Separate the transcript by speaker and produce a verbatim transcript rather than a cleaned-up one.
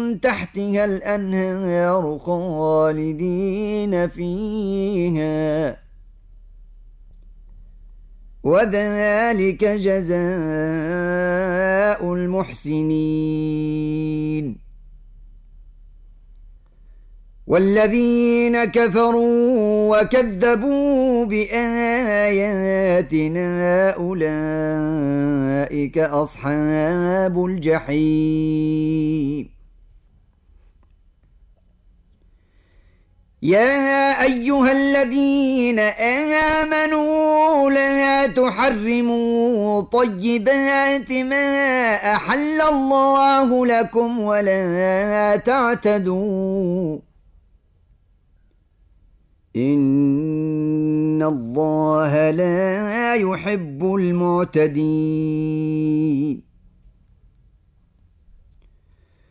Speaker 1: تحتها الأنهار خالدين فيها وذلك جزاء المحسنين. والذين كفروا وكذبوا بآياتنا أولئك أصحاب الجحيم. يا أيها الذين آمنوا لا تحرموا طيبات ما أحل الله لكم ولا تعتدوا إن الله لا يحب المعتدين.